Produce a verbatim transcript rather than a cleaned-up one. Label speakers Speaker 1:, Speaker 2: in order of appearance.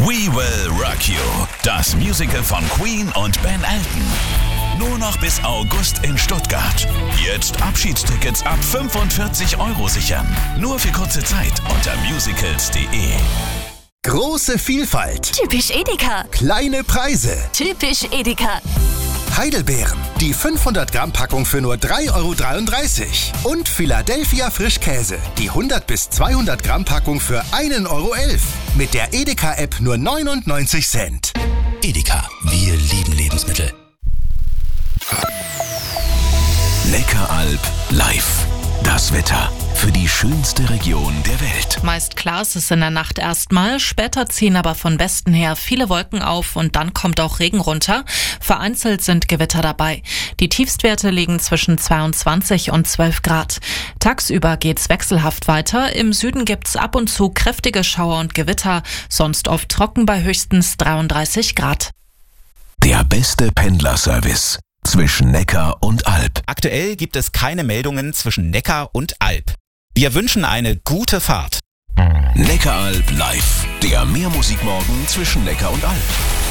Speaker 1: We Will Rock You, das Musical von Queen und Ben Elton. Nur noch bis August in Stuttgart. Jetzt Abschiedstickets ab fünfundvierzig Euro sichern. Nur für kurze Zeit unter musicals punkt de.
Speaker 2: Große Vielfalt.
Speaker 3: Typisch Edeka.
Speaker 2: Kleine Preise.
Speaker 3: Typisch Edeka.
Speaker 2: Heidelbeeren. Die fünfhundert Gramm Packung für nur drei Euro dreiunddreißig. Und Philadelphia Frischkäse. Die hundert bis zweihundert Gramm Packung für ein Euro elf. Mit der Edeka-App nur neunundneunzig Cent.
Speaker 4: Edeka, wir lieben Lebensmittel.
Speaker 1: Neckaralb live. Das Wetter für die schönste Region der Welt.
Speaker 5: Meist klar ist es in der Nacht erstmal, später ziehen aber von Westen her viele Wolken auf und dann kommt auch Regen runter. Vereinzelt sind Gewitter dabei. Die Tiefstwerte liegen zwischen zweiundzwanzig und zwölf Grad. Tagsüber geht's wechselhaft weiter. Im Süden gibt's ab und zu kräftige Schauer und Gewitter, sonst oft trocken bei höchstens dreiunddreißig Grad.
Speaker 1: Der beste Pendlerservice zwischen Neckar und Alb.
Speaker 4: Aktuell gibt es keine Meldungen zwischen Neckar und Alb. Wir wünschen eine gute Fahrt.
Speaker 1: Neckaralb live. Der Mehrmusikmorgen zwischen Neckar und Alb.